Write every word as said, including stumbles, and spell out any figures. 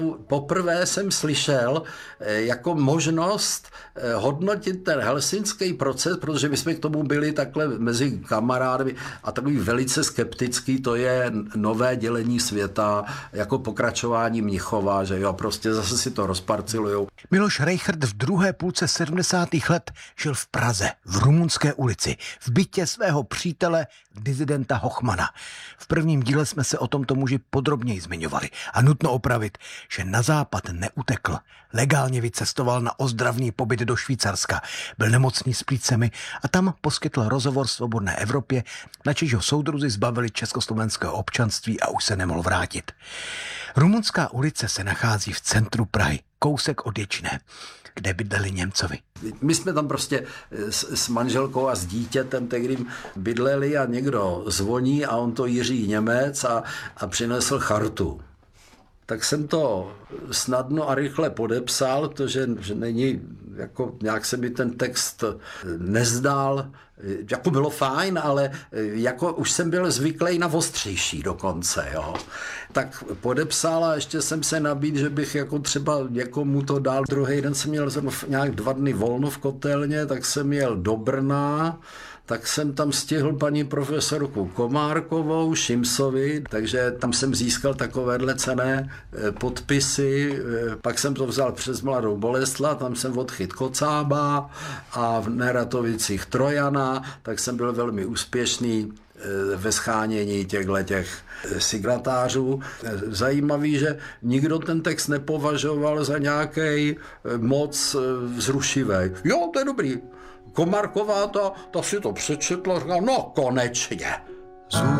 Poprvé jsem slyšel jako možnost hodnotit ten helsinský proces, protože my jsme k tomu byli takhle mezi kamarády a takový velice skeptický, to je nové dělení světa, jako pokračování Mnichova, že jo, prostě zase si to rozparcelujou. Miloš Reichert v druhé půlce sedmdesátých let žil v Praze, v Rumunské ulici, v bytě svého přítele, dizidenta Hochmana. V prvním díle jsme se o tomto muži podrobněji zmiňovali a nutno opravit, že na západ neutekl. Legálně vycestoval na ozdravný pobyt do Švýcarska. Byl nemocný s plícemi a tam poskytl rozhovor Svobodné Evropě, načež ho soudruzi zbavili československého občanství a už se nemohl vrátit. Rumunská ulice se nachází v centru Prahy, kousek od Děčné, kde bydleli Němcovi. My jsme tam prostě s, s manželkou a s dítětem tehdy bydleli a někdo zvoní a on to Jiří Němec a, a přinesl chartu. Tak jsem to snadno a rychle podepsal, protože že není, jako nějak se mi ten text nezdál, jako bylo fajn, ale jako už jsem byl zvyklý na ostřejší dokonce, jo. Tak podepsal a ještě jsem se nabídl, že bych jako třeba někomu to dal. Druhý den jsem měl nějak dva dny volno v kotelně, tak jsem jel do Brna, tak jsem tam stihl paní profesorku Komárkovou, Šimsovi, takže tam jsem získal takovéhle cenné podpisy, pak jsem to vzal přes Mladou Boleslav, tam jsem odchyt Kocába a v Neratovicích Trojana, tak jsem byl velmi úspěšný ve schánění těchto signatářů. Zajímavý, že nikdo ten text nepovažoval za nějaký moc vzrušivý. Jo, to je dobrý. Komárková, ta, ta si to přečetla, říkala, no konečně.